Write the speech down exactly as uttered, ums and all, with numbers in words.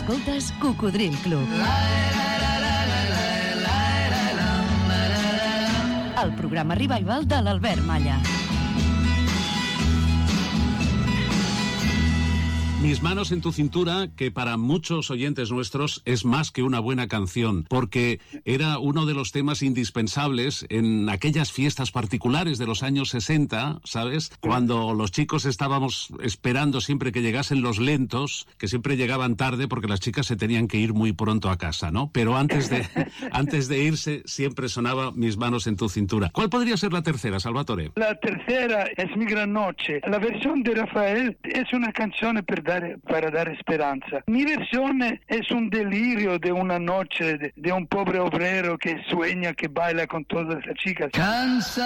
Escoltes Cocodril Club. El programa revival de l'Albert Malla. Mis manos en tu cintura, que para muchos oyentes nuestros es más que una buena canción, porque era uno de los temas indispensables en aquellas fiestas particulares de los años sesenta, ¿sabes? Cuando los chicos estábamos esperando siempre que llegasen los lentos, que siempre llegaban tarde porque las chicas se tenían que ir muy pronto a casa, ¿no? Pero antes de, antes de irse siempre sonaba Mis manos en tu cintura. ¿Cuál podría ser la tercera, Salvatore? La tercera es Mi gran noche. La versión de Rafael es una canción per dare, para dar esperanza. Mi versión es un delirio de una noche de, de un pobre obrero que sueña, que baila con todas las chicas. Cansa